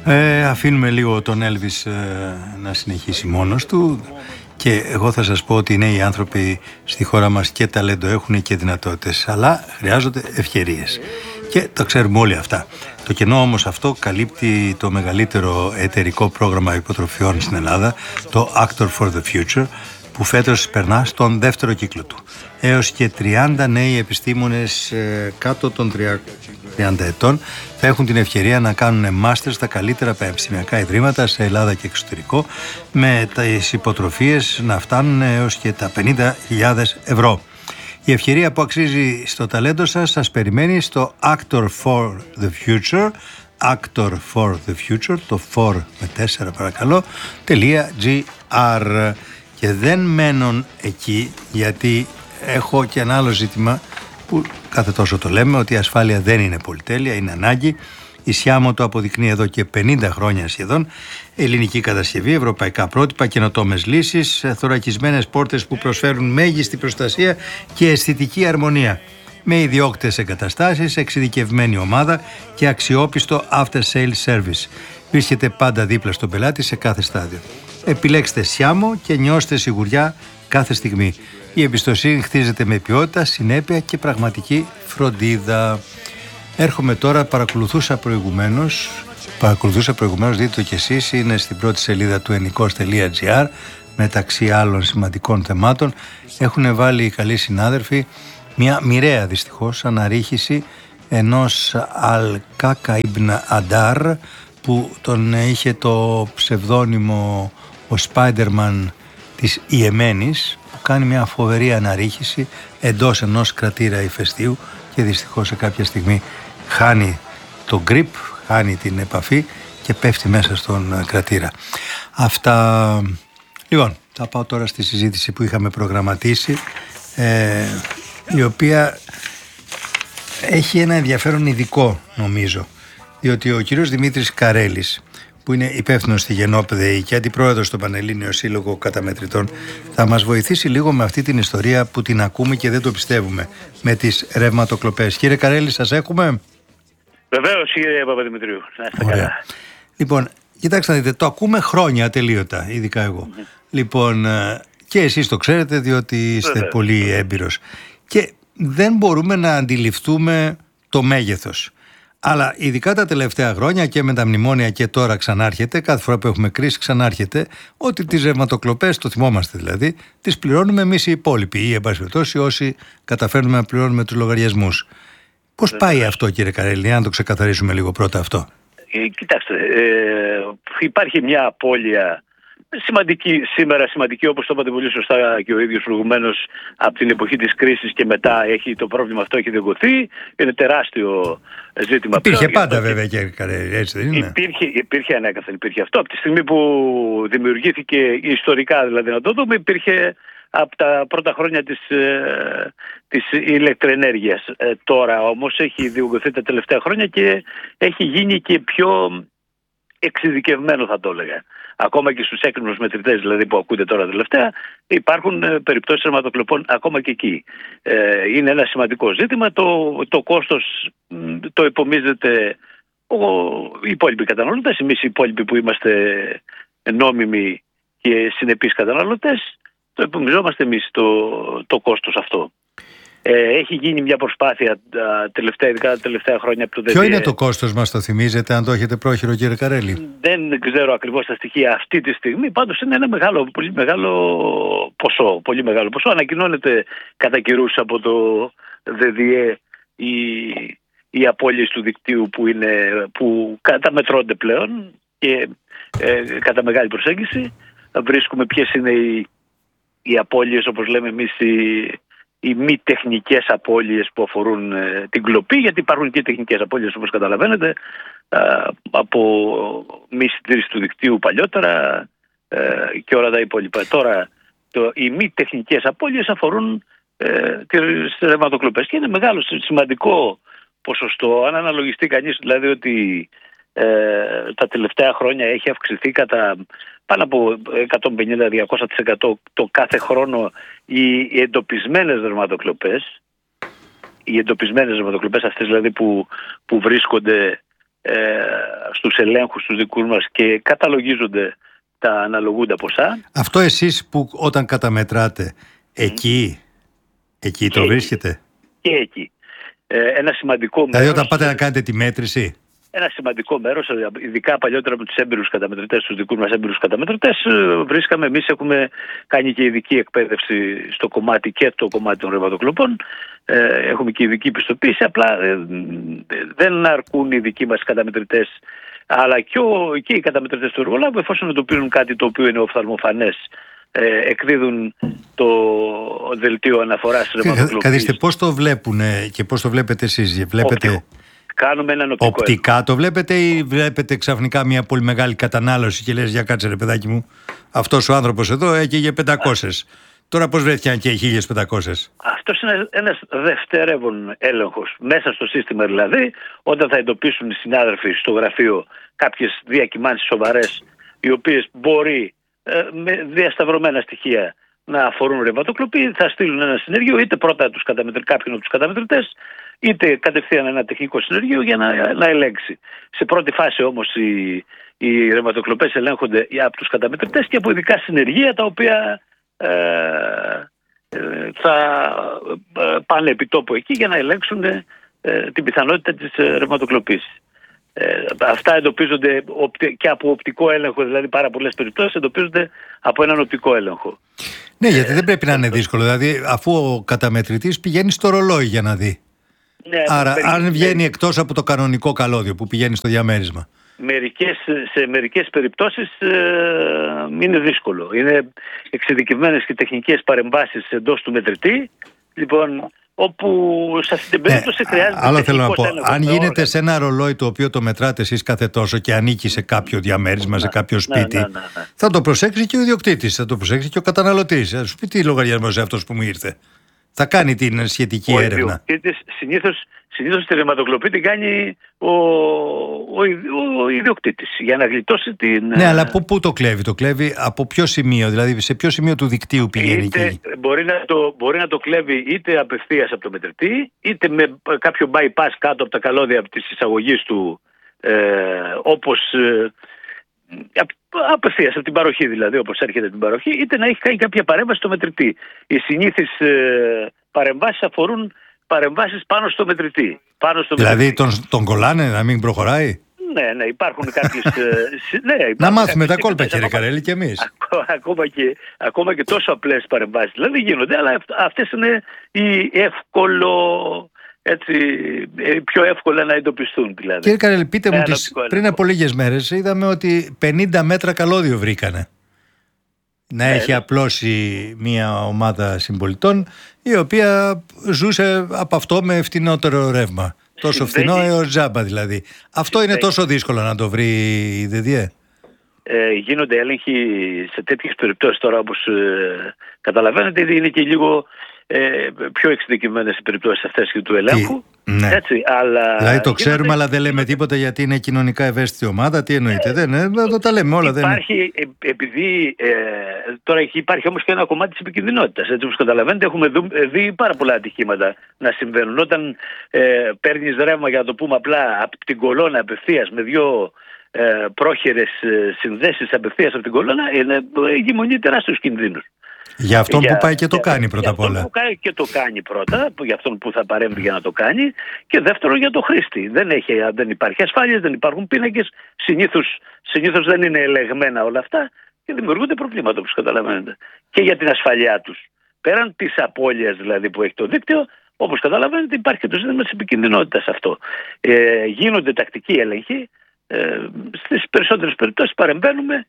Αφήνουμε λίγο τον Έλβις να συνεχίσει μόνος του και εγώ θα σας πω ότι οι νέοι άνθρωποι στη χώρα μας και ταλέντο έχουν και δυνατότητες, αλλά χρειάζονται ευκαιρίες και το ξέρουμε όλοι αυτά. Το κενό όμως αυτό καλύπτει το μεγαλύτερο εταιρικό πρόγραμμα υποτροφιών στην Ελλάδα, το Actor for the Future, που φέτος περνά στον δεύτερο κύκλο του. Έως και 30 νέοι επιστήμονες κάτω των 30 ετών θα έχουν την ευκαιρία να κάνουν μάστερ στα καλύτερα πανεπιστημιακά ιδρύματα σε Ελλάδα και εξωτερικό, με τις υποτροφίες να φτάνουν έως και τα 50.000 ευρώ. Η ευκαιρία που αξίζει στο ταλέντο σας περιμένει στο Actor for the Future, Actor for the Future, το 4 με 4 παρακαλώ, .gr. Και δεν μένουν εκεί, γιατί έχω και ένα άλλο ζήτημα που κάθε τόσο το λέμε, ότι η ασφάλεια δεν είναι πολυτέλεια, είναι ανάγκη. Η Σιάμο το αποδεικνύει εδώ και 50 χρόνια σχεδόν. Ελληνική κατασκευή, ευρωπαϊκά πρότυπα, καινοτόμες λύσεις, θωρακισμένες πόρτες που προσφέρουν μέγιστη προστασία και αισθητική αρμονία. Με ιδιόκτητες εγκαταστάσεις, εξειδικευμένη ομάδα και αξιόπιστο after sales service. Βρίσκεται πάντα δίπλα στον πελάτη σε κάθε στάδιο. Επιλέξτε Σιάμο και νιώστε σιγουριά κάθε στιγμή. Η εμπιστοσύνη χτίζεται με ποιότητα, συνέπεια και πραγματική φροντίδα. Έρχομαι τώρα, παρακολουθούσα προηγουμένως, δείτε το κι εσείς, είναι στην πρώτη σελίδα του enikos.gr, μεταξύ άλλων σημαντικών θεμάτων. Έχουν βάλει οι καλοί συνάδελφοι μια μοιραία δυστυχώς αναρρίχηση ενός Αλκάκα Ιμπν Αντάρ, που τον είχε το ψευδόνυμο ο Spider-Man της Ιεμένης, που κάνει μια φοβερή αναρρίχηση εντός ενός κρατήρα ηφαιστείου και δυστυχώς σε κάποια στιγμή χάνει το grip, χάνει την επαφή και πέφτει μέσα στον κρατήρα. Αυτά. Λοιπόν, θα πάω τώρα στη συζήτηση που είχαμε προγραμματίσει, η οποία έχει ένα ενδιαφέρον ειδικό νομίζω, διότι ο κύριος Δημήτρης Καρέλης, που είναι υπεύθυνος στη Γενόπ.ΔΕΗ και αντιπρόεδρος στο Πανελλήνιο Σύλλογο Καταμετρητών, θα μας βοηθήσει λίγο με αυτή την ιστορία που την ακούμε και δεν το πιστεύουμε, με τις ρευματοκλοπές. Κύριε Καρέλη, σας έχουμε? Βεβαίως, κύριε Παπαδημητρίου. Να είστε καλά. Λοιπόν, κοιτάξτε να δείτε, το ακούμε χρόνια ατελείωτα, ειδικά εγώ. Λοιπόν, και εσείς το ξέρετε, διότι είστε πολύ έμπειρος. Και δεν μπορούμε να αντιληφθούμε το μέγεθος. Αλλά ειδικά τα τελευταία χρόνια και με τα μνημόνια και τώρα ξανάρχεται, κάθε φορά που έχουμε κρίση ξανάρχεται, ότι τις ρευματοκλοπές, το θυμόμαστε δηλαδή, τις πληρώνουμε εμείς οι υπόλοιποι ή εν πάση περιπτώσει όσοι καταφέρνουμε να πληρώνουμε τους λογαριασμούς. Πώς πάει αυτό, κύριε Καρέλη, αν το ξεκαθαρίσουμε λίγο πρώτα αυτό? Κοιτάξτε, υπάρχει μια απώλεια σημαντική, όπως το είπατε πολύ σωστά και ο ίδιος προηγουμένως, από την εποχή της κρίσης και μετά το πρόβλημα αυτό έχει διωγγωθεί. Είναι τεράστιο ζήτημα. Υπήρχε πάντα βέβαια, κύριε Καρέλη, έτσι δεν είναι? Υπήρχε ανέκαθεν, υπήρχε αυτό. Από τη στιγμή που δημιουργήθηκε ιστορικά, δηλαδή να το δούμε, υπήρχε από τα πρώτα χρόνια της ηλεκτροενέργειας. Τώρα όμως έχει διωγγωθεί τα τελευταία χρόνια και έχει γίνει και πιο εξειδικευμένο, θα το έλεγα. Ακόμα και στους έκρημνους μετρητές, δηλαδή που ακούτε τώρα τελευταία, υπάρχουν περιπτώσεις ρευματοκλοπών ακόμα και εκεί. Είναι ένα σημαντικό ζήτημα. Το κόστος το επομίζεται οι υπόλοιποι καταναλωτές. Εμείς οι υπόλοιποι που είμαστε νόμιμοι και συνεπείς καταναλωτές, το επομιζόμαστε εμείς το κόστος αυτό. Έχει γίνει μια προσπάθεια ειδικά τα τελευταία χρόνια από το ΔΔΕ. Ποιο είναι το κόστος, μας το θυμίζετε, αν το έχετε πρόχειρο, κύριε Καρέλη? Δεν ξέρω ακριβώς τα στοιχεία αυτή τη στιγμή, πάντως είναι ένα πολύ μεγάλο ποσό. Ανακοινώνεται κατά καιρούς από το ΔΔΕ οι απώλειες του δικτύου που καταμετρώνται πλέον και κατά μεγάλη προσέγγιση. Βρίσκουμε ποιες είναι οι απώλειες, όπως λέμε εμείς, οι μη τεχνικές απώλειες που αφορούν την κλοπή, γιατί υπάρχουν και τεχνικές απώλειες, όπως καταλαβαίνετε, από μη συντήρηση του δικτύου παλιότερα και όλα τα υπόλοιπα. Τώρα οι μη τεχνικές απώλειες αφορούν τις ρευματοκλοπές και είναι μεγάλο σημαντικό ποσοστό. Αν αναλογιστεί κανείς δηλαδή ότι τα τελευταία χρόνια έχει αυξηθεί κατά πάνω από 150-200% το κάθε χρόνο οι εντοπισμένες ρευματοκλοπές. Οι εντοπισμένες ρευματοκλοπές, αυτές δηλαδή που βρίσκονται στους ελέγχους τους δικούς μας και καταλογίζονται τα αναλογούντα ποσά. Αυτό εσείς που όταν καταμετράτε, εκεί το βρίσκετε? Και εκεί. Ένα σημαντικό μέρος. Δηλαδή όταν πάτε να κάνετε τη μέτρηση. Ένα σημαντικό μέρος, ειδικά παλιότερα με τους έμπειρους καταμετρητές, τους δικούς μας έμπειρους καταμετρητές, βρίσκαμε, εμείς έχουμε κάνει και ειδική εκπαίδευση στο κομμάτι και το κομμάτι των ρευματοκλοπών. Έχουμε και ειδική πιστοποίηση, απλά δεν αρκούν οι δικοί μας καταμετρητές, αλλά και οι καταμετρητές του εργολάβου, εφόσον εντοπίζουν κάτι το οποίο είναι οφθαλμοφανές, εκδίδουν το δελτίο αναφοράς ρευματοκλοπής. Καθίστε, πώς το βλέπουν και πώς το βλέπετε εσείς? Βλέπετε κάνουμε έναν οπτικά το βλέπετε ή βλέπετε ξαφνικά μια πολύ μεγάλη κατανάλωση και λες, για κάτσε ρε παιδάκι μου, αυτός ο άνθρωπος εδώ έκαιγε 500. Τώρα πώς βρέθηκαν και 1500? Αυτός είναι ένας δευτερεύον έλεγχος. Μέσα στο σύστημα δηλαδή, όταν θα εντοπίσουν οι συνάδελφοι στο γραφείο κάποιες διακυμάνσεις σοβαρές, οι οποίες μπορεί με διασταυρωμένα στοιχεία να αφορούν ρευματοκλοπή, θα στείλουν ένα συνεργείο, είτε πρώτα κάποιον από τους καταμετρητές, είτε κατευθείαν ένα τεχνικό συνεργείο για να ελέγξει. Σε πρώτη φάση όμως οι ρευματοκλοπές ελέγχονται από τους καταμετρητές και από ειδικά συνεργεία, τα οποία θα πάνε επί τόπου εκεί για να ελέγξουν την πιθανότητα της ρευματοκλοπής. Αυτά εντοπίζονται και από οπτικό έλεγχο, δηλαδή πάρα πολλές περιπτώσεις εντοπίζονται από έναν οπτικό έλεγχο. Ναι, γιατί δεν πρέπει να είναι δύσκολο, δηλαδή αφού ο καταμετρητής πηγαίνει στο ρολόι για να δει. Ναι, άρα αν βγαίνει εκτός από το κανονικό καλώδιο που πηγαίνει στο διαμέρισμα. Σε μερικές περιπτώσεις είναι δύσκολο. Είναι εξειδικευμένες και τεχνικές παρεμβάσεις εντός του μετρητή, λοιπόν, όπου σε αυτή την περίπτωση χρειάζεται. Άλλο θέλω να πω, αν γίνεται σε ένα ρολόι το οποίο το μετράτε εσείς κάθε τόσο και ανήκει σε κάποιο διαμέρισμα, σε κάποιο σπίτι, θα το προσέξει και ο ιδιοκτήτης, θα το προσέξει και ο καταναλωτής. Θα σου πει τι λογαριασμός αυτός που μου ήρθε. Θα κάνει την σχετική έρευνα. Συνήθως τη ρευματοκλοπή την κάνει ο ιδιοκτήτης για να γλιτώσει την... Ναι, αλλά πού το κλέβει? Το κλέβει από ποιο σημείο? Δηλαδή σε ποιο σημείο του δικτύου πηγαίνει εκεί? Μπορεί να το κλέβει είτε απευθείας από το μετρητή, είτε με κάποιο bypass κάτω από τα καλώδια της εισαγωγής του, όπως... απευθείας από την παροχή, δηλαδή όπως έρχεται την παροχή, είτε να έχει κάνει κάποια παρέμβαση στο μετρητή. Οι συνήθεις παρεμβάσεις αφορούν παρεμβάσεις πάνω στο μετρητή. Δηλαδή τον κολλάνε να μην προχωράει? Ναι, υπάρχουν κάποιες... να μάθουμε τα κόλπα, κύριε Καρέλη, και εμείς. Ακόμα και τόσο απλές παρεμβάσεις δηλαδή γίνονται, αλλά αυτές είναι πιο εύκολα να εντοπιστούν δηλαδή. Κύριε Καρέλη, πείτε μου, πριν από λίγες μέρες είδαμε ότι 50 μέτρα καλώδιο βρήκανε. Να έχει απλώσει μια ομάδα συμπολιτών η οποία ζούσε από αυτό με φτηνότερο ρεύμα. Τόσο φθηνό έως τζάμπα δηλαδή. Αυτό είναι τόσο δύσκολο να το βρει η ΔΔΕ? Γίνονται έλεγχοι σε τέτοιες περιπτώσεις τώρα, όπως καταλαβαίνετε, είναι και λίγο πιο εξειδικευμένες οι περιπτώσεις αυτές και του ελέγχου. Ναι. Έτσι, αλλά δηλαδή το ξέρουμε, αλλά δεν λέμε τίποτα γιατί είναι κοινωνικά ευαίσθητη ομάδα. Τι εννοείτε? Δεν τα λέμε όλα. Υπάρχει, επειδή τώρα υπάρχει όμως και ένα κομμάτι της επικινδυνότητας. Έτσι όπως καταλαβαίνετε, έχουμε δει πάρα πολλά ατυχήματα να συμβαίνουν. Όταν παίρνεις ρεύμα, για να το πούμε απλά, από την κολόνα απευθείας με δύο πρόχειρες συνδέσεις απευθείας από την κολόνα, εγκυμονεί τεράστιους κινδύνους. Για αυτόν που πάει και το κάνει πρώτα απ' όλα. Για αυτόν που πάει και το κάνει πρώτα, για αυτόν που θα παρέμβει για να το κάνει, και δεύτερον για το χρήστη. Δεν υπάρχει ασφάλεια, δεν υπάρχουν πίνακες, συνήθως δεν είναι ελεγμένα όλα αυτά και δημιουργούνται προβλήματα, όπως καταλαβαίνετε. Και για την ασφαλειά τους. Πέραν της απώλειας δηλαδή που έχει το δίκτυο, όπως καταλαβαίνετε, υπάρχει και το ζήτημα της επικινδυνότητας αυτό. Γίνονται τακτικοί έλεγχοι, στις περισσότερες περιπτώσεις παρεμβαίνουμε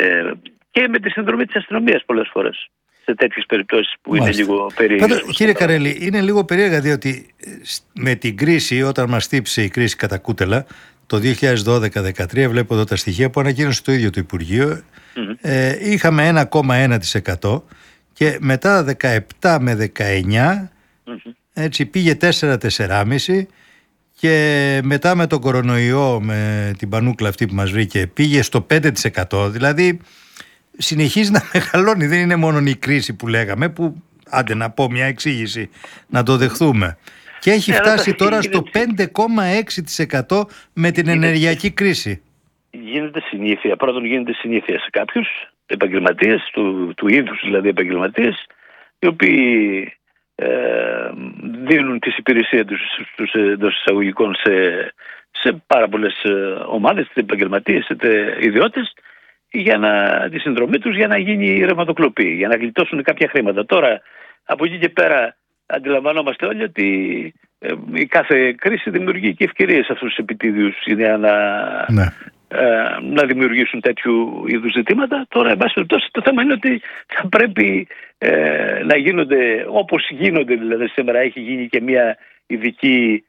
και με τη συνδρομή της αστυνομίας πολλές φορές σε τέτοιες περιπτώσεις που είναι λίγο περίεργες. Κύριε Καρέλη, είναι λίγο περίεργα διότι με την κρίση, όταν μας χτύπησε η κρίση κατά κούτελα το 2012-2013, βλέπω εδώ τα στοιχεία που ανακοίνωσε το ίδιο το Υπουργείο, είχαμε 1,1% και μετά 17 με 19 έτσι πήγε 4-4,5%. Και μετά με τον κορονοϊό, με την πανούκλα αυτή που μας βρήκε, πήγε στο 5%. Δηλαδή συνεχίζει να μεγαλώνει. Δεν είναι μόνο η κρίση που λέγαμε, που άντε να πω μια εξήγηση, να το δεχθούμε. Και έχει φτάσει τώρα στο 5,6% με την ενεργειακή κρίση. γίνεται συνήθεια. Πρώτον, γίνεται συνήθεια σε κάποιους επαγγελματίες, του είδους δηλαδή επαγγελματίες, οι οποίοι δίνουν τις υπηρεσίες τους εντός εισαγωγικών σε πάρα πολλές ομάδες, είτε επαγγελματίες είτε ιδιώτες, για τη συνδρομή τους για να γίνει η ρευματοκλοπή, για να γλιτώσουν κάποια χρήματα. Τώρα, από εκεί και πέρα, αντιλαμβανόμαστε όλοι ότι η κάθε κρίση δημιουργεί και ευκαιρίες σε αυτούς τους επιτίδιους για να δημιουργήσουν τέτοιου είδους ζητήματα. Τώρα, εν πάση περιπτώσει, το θέμα είναι ότι θα πρέπει να γίνονται όπως γίνονται. Δηλαδή, σήμερα έχει γίνει και μια ειδική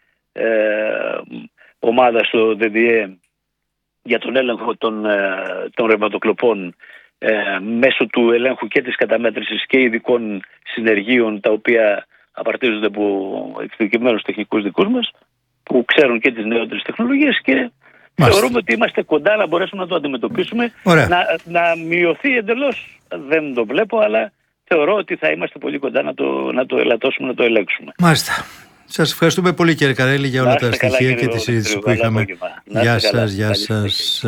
ομάδα στο ΔΔΕ για τον έλεγχο των ρευματοκλοπών, μέσω του ελέγχου και της καταμέτρησης και ειδικών συνεργείων, τα οποία απαρτίζονται από εξειδικευμένους τεχνικούς δικούς μας που ξέρουν και τις νεότερες τεχνολογίες, και θεωρούμε ότι είμαστε κοντά να μπορέσουμε να το αντιμετωπίσουμε. Να μειωθεί εντελώς δεν το βλέπω, αλλά θεωρώ ότι θα είμαστε πολύ κοντά να το ελαττώσουμε, να το ελέγξουμε. Μάλιστα. Σας ευχαριστούμε πολύ, κύριε Καρέλη, για όλα τα στοιχεία και τη συζήτηση που είχαμε. Γεια σας, γεια σας.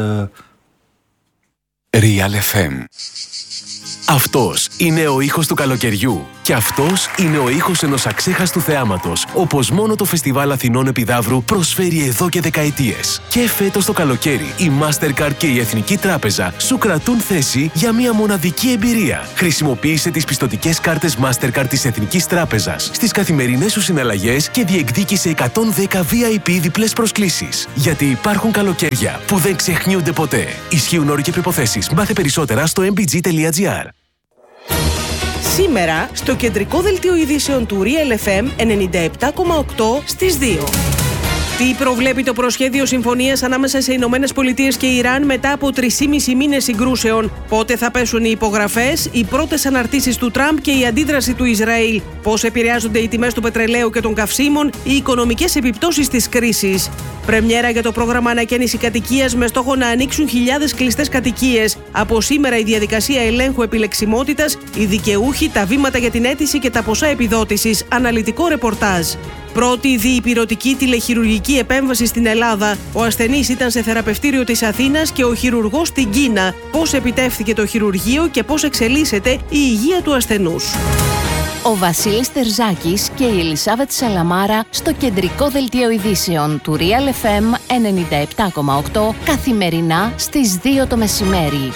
Real FM. Αυτός είναι ο ήχος του καλοκαιριού. Και αυτός είναι ο ήχος ενός αξέχαστου θεάματος, όπως μόνο το Φεστιβάλ Αθηνών Επιδαύρου προσφέρει εδώ και δεκαετίες. Και φέτος το καλοκαίρι, η Mastercard και η Εθνική Τράπεζα σου κρατούν θέση για μια μοναδική εμπειρία. Χρησιμοποίησε τις πιστωτικές κάρτες Mastercard της Εθνικής Τράπεζας στις καθημερινές σου συναλλαγές και διεκδίκησε 110 VIP διπλές προσκλήσεις. Γιατί υπάρχουν καλοκαίρια που δεν ξεχνιούνται ποτέ. Ισχύουν όροι και προϋποθέσεις. Μάθε περισσότερα στο mbg.gr. Σήμερα, στο κεντρικό δελτίο ειδήσεων του Real FM 97,8 στις 2. Τι προβλέπει το προσχέδιο συμφωνίας ανάμεσα σε Ηνωμένες Πολιτείες και Ιράν μετά από 3,5 μήνες συγκρούσεων? Πότε θα πέσουν οι υπογραφές, οι πρώτες αναρτήσεις του Τραμπ και η αντίδραση του Ισραήλ? Πώς επηρεάζονται οι τιμές του πετρελαίου και των καυσίμων, οι οικονομικές επιπτώσεις της κρίσης? Πρεμιέρα για το πρόγραμμα ανακαίνιση κατοικίας με στόχο να ανοίξουν χιλιάδες κλειστές κατοικίες. Από σήμερα η διαδικασία ελέγχου επιλεξιμότητας, οι δικαιούχοι, τα βήματα για την αίτηση και τα ποσά επιδότησης. Αναλυτικό ρεπορτάζ. Πρώτη διυπηρωτική τηλεχειρουργική επέμβαση στην Ελλάδα. Ο ασθενής ήταν σε θεραπευτήριο της Αθήνας και ο χειρουργός στην Κίνα. Πώς επιτεύχθηκε το χειρουργείο και πώς εξελίσσεται η υγεία του ασθενούς? Ο Βασίλης Τερζάκης και η Ελισάβετ Σαλαμάρα στο κεντρικό δελτίο ειδήσεων του Real FM 97,8 καθημερινά στις 2 το μεσημέρι.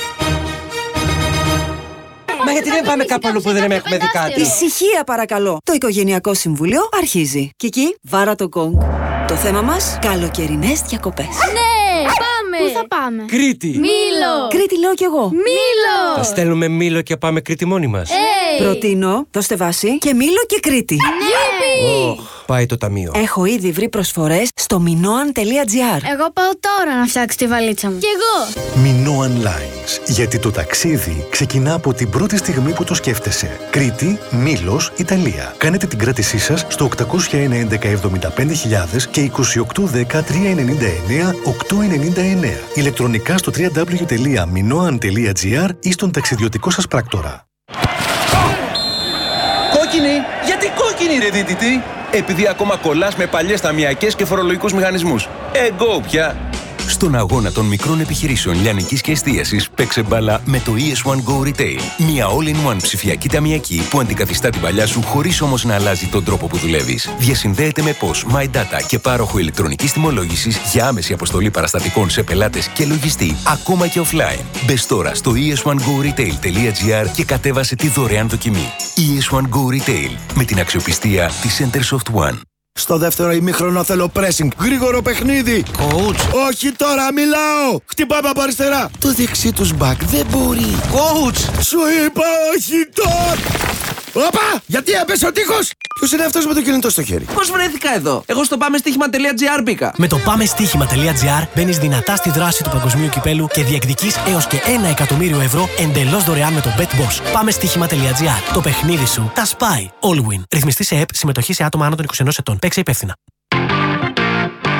Μα γιατί δεν πάμε κάπου αλλού που δεν έχουμε δει κάτι? Ησυχία παρακαλώ. Το Οικογενειακό Συμβούλιο αρχίζει. Κική, βάρα το γκονγκ. Το θέμα μας, καλοκαιρινές διακοπές. Ναι, πάμε! Πού θα πάμε? Κρήτη! Μήλο! Κρήτη λέω κι εγώ. Μήλο! Θα στέλνουμε Μήλο και πάμε Κρήτη μόνοι μας. Προτείνω, δώστε βάση και Μήλο και Κρήτη. Γιουπι! Πάει το ταμείο. Έχω ήδη βρει προσφορές στο minoan.gr. Εγώ πάω τώρα να φτιάξω τη βαλίτσα μου. Κι εγώ! Minoan Lines. Γιατί το ταξίδι ξεκινά από την πρώτη στιγμή που το σκέφτεσαι. Κρήτη, Μήλος, Ιταλία. Κάνετε την κράτησή σας στο 801-1175.000 και 2810-399-899. Ηλεκτρονικά στο www.minoan.gr ή στον ταξιδιωτικό σας πράκτορα. Κόκκινη! Γιατί κόκκινη ρε δίτητη? Επειδή ακόμα κολλάς με παλιές ταμιακές και φορολογικούς μηχανισμούς. Εγώ πια! Στον αγώνα των μικρών επιχειρήσεων λιανικής και εστίασης, παίξε μπάλα με το ES1 Go Retail. Μια all-in-one ψηφιακή ταμιακή που αντικαθιστά την παλιά σου χωρίς όμως να αλλάζει τον τρόπο που δουλεύεις. Διασυνδέεται με POS, My Data και πάροχο ηλεκτρονικής τιμολόγησης για άμεση αποστολή παραστατικών σε πελάτες και λογιστή, ακόμα και offline. Μπες τώρα στο es1goretail.gr και κατέβασε τη δωρεάν δοκιμή. ES1 Go Retail, με την αξιοπιστία της Centersoft One. Στο δεύτερο ημίχρονο θέλω pressing. Γρήγορο παιχνίδι. Coach. Όχι τώρα, μιλάω. Χτυπάμε από αριστερά. Το δεξί τους μπακ δεν μπορεί. Coach. Σου είπα όχι τώρα. Όπα! Γιατί έπεσε ο τείχος! Ποιος είναι αυτός με το κινητό στο χέρι? Πώς βρέθηκα εδώ? Εγώ στο πάμεστοίχημα.gr μπήκα. Με το πάμεστοίχημα.gr μπαίνεις δυνατά στη δράση του παγκοσμίου κυπέλου και διεκδικείς έως και 1 εκατομμύριο ευρώ εντελώς δωρεάν με το BetBoss. Πάμεστοίχημα.gr. Το παιχνίδι σου τα σπάει. All win. Ρυθμιστή σε ΕΠ, συμμετοχή σε άτομα άνω των 21 ετών. Παίξε υπεύθυνα.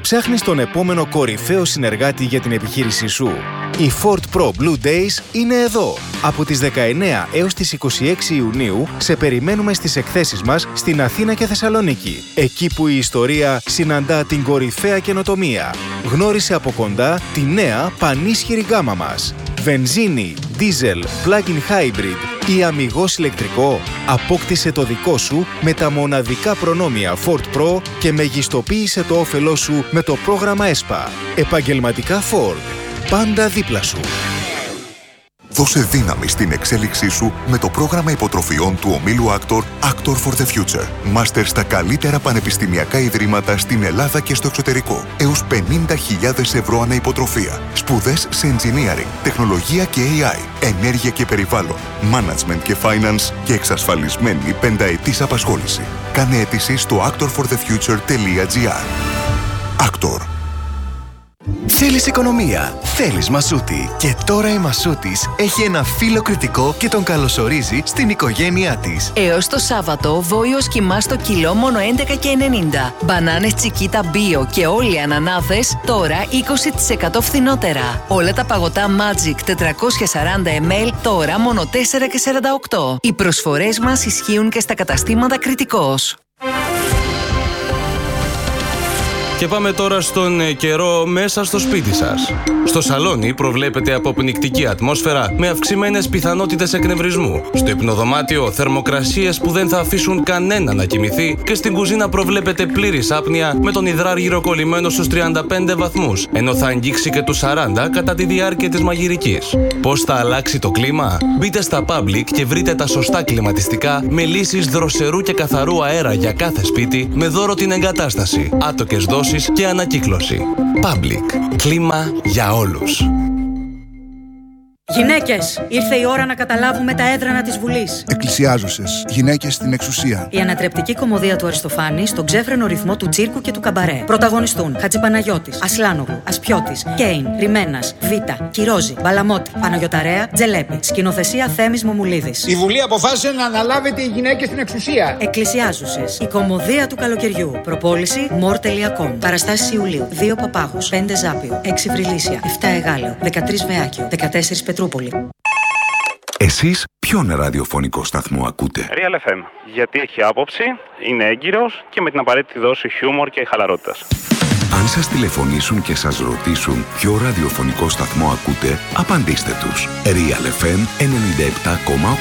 Ψάχνεις τον επόμενο κορυφαίο συνεργάτη για την επιχείρησή σου? Η Ford Pro Blue Days είναι εδώ. Από τις 19 έως τις 26 Ιουνίου σε περιμένουμε στις εκθέσεις μας στην Αθήνα και Θεσσαλονίκη. Εκεί που η ιστορία συναντά την κορυφαία καινοτομία. Γνώρισε από κοντά τη νέα πανίσχυρη γάμα μας. Βενζίνη, diesel, plug-in hybrid ή αμιγώς ηλεκτρικό. Απόκτησε το δικό σου με τα μοναδικά προνόμια Ford Pro και μεγιστοποίησε το όφελό σου με το πρόγραμμα ΕΣΠΑ. Επαγγελματικά Ford. Πάντα δίπλα σου. Δώσε δύναμη στην εξέλιξή σου με το πρόγραμμα υποτροφιών του ομίλου Actor for the Future. Μάστερ στα καλύτερα πανεπιστημιακά ιδρύματα στην Ελλάδα και στο εξωτερικό. Έως 50.000 ευρώ ανά υποτροφία. Σπουδές σε engineering, τεχνολογία και AI, ενέργεια και περιβάλλον, management και finance και εξασφαλισμένη πενταετής απασχόληση. Κάνε αίτηση στο actorforthefuture.gr. Actor. Θέλεις οικονομία, θέλεις Μασούτη. Και τώρα η Μασούτης έχει ένα φύλλο κριτικό και τον καλωσορίζει στην οικογένειά της. Έως το Σάββατο, βόηος κιμά στο κιλό μόνο 11,90. Μπανάνες Τσικίτα Bio και όλοι οι ανανάδες τώρα 20% φθηνότερα. Όλα τα παγωτά Magic 440 ml τώρα μόνο 4,48. Οι προσφορές μας ισχύουν και στα καταστήματα Κριτικός. Και πάμε τώρα στον καιρό μέσα στο σπίτι σας. Στο σαλόνι προβλέπεται αποπνικτική ατμόσφαιρα με αυξημένες πιθανότητες εκνευρισμού. Στο υπνοδωμάτιο θερμοκρασίες που δεν θα αφήσουν κανένα να κοιμηθεί και στην κουζίνα προβλέπεται πλήρης άπνοια με τον υδράργυρο κολλημένο στους 35 βαθμούς, ενώ θα αγγίξει και τους 40 κατά τη διάρκεια της μαγειρικής. Πώς θα αλλάξει το κλίμα? Μπείτε στα Public και βρείτε τα σωστά κλιματιστικά με λύσεις δροσερού και καθαρού αέρα για κάθε σπίτι με δώρο την εγκατάσταση, άτοκες δόσεις και ανακύκλωση. Public. Κλίμα για όλους. Γυναίκες, ήρθε η ώρα να καταλάβουμε τα έδρανα της Βουλής. Εκκλησιάζωσες, γυναίκες στην εξουσία. Η ανατρεπτική κωμωδία του Αριστοφάνη στον ξέφρενο ρυθμό του τσίρκου και του καμπαρέ. Πρωταγωνιστούν Χατζηπαναγιώτης, Ασλάνογλου, Ασπιώτης, Κέιν, Ριμένας, Βίτα, Κυρόζη, Μπαλαμότη, Παναγιωταρέα, Τζελέπη. Σκηνοθεσία Θέμης Μομουλίδης. Η Βουλή αποφάσισε να αναλάβετε οι γυναίκες στην εξουσία. Εκκλησιάζωσες, η κωμωδία του καλοκαιριού. Προπόληση more.com. Παραστάσεις Ιουλίου. 2 Παπάγους, 5 Ζάπιο, 6 Βρυλίσια, 7 Εγάλεο, 13 Βεάκιο, 14 Πετρούπολη. Εσείς ποιον ραδιοφωνικό σταθμό ακούτε? Real FM. Γιατί έχει άποψη, είναι έγκυρος και με την απαραίτητη δόση χιούμορ και χαλαρότητας. Αν σας τηλεφωνήσουν και σας ρωτήσουν ποιο ραδιοφωνικό σταθμό ακούτε, απαντήστε τους. Real FM 97,8.